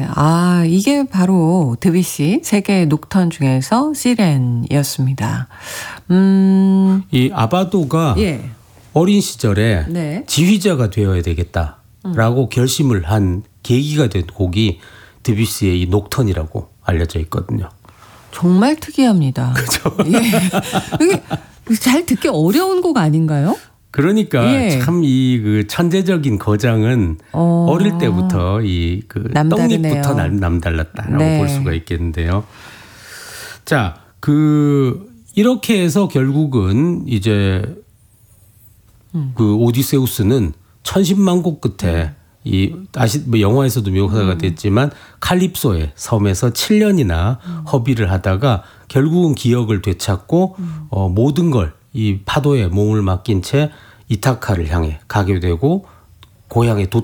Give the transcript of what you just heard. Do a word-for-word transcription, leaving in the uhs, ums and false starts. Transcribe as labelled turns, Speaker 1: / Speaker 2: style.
Speaker 1: 네. 아, 이게 바로 드뷔시 세계의 녹턴 중에서 시렌이었습니다. 음.
Speaker 2: 이 아바도가
Speaker 1: 예.
Speaker 2: 어린 시절에
Speaker 1: 네.
Speaker 2: 지휘자가 되어야 되겠다라고 음. 결심을 한 계기가 된 곡이 드뷔시의 이 녹턴이라고 알려져 있거든요.
Speaker 1: 정말 특이합니다.
Speaker 2: 그렇죠.
Speaker 1: 예. 이게 잘 듣기 어려운 곡 아닌가요?
Speaker 2: 그러니까
Speaker 1: 예.
Speaker 2: 참 이 그 천재적인 거장은 어. 어릴 때부터 이 그 떡잎부터 남, 남달랐다라고 네. 볼 수가 있겠는데요. 자, 그 이렇게 해서 결국은 이제 음. 그 오디세우스는 천신만고 끝에 이 다시 뭐 영화에서도 묘사가 음. 됐지만 칼립소의 섬에서 칠 년이나 음. 허비를 하다가 결국은 기억을 되찾고 음. 어, 모든 걸 이 파도에 몸을 맡긴 채 이타카를 향해 가게 되고 고향에 도착.